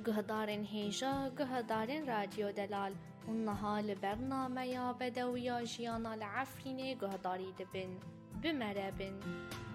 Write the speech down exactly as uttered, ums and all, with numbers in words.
قهدارن هيجا قهدارن راديو دلال والنها لبرنامه يا بدويا جيانا العفريني قهداري دبن بمربن.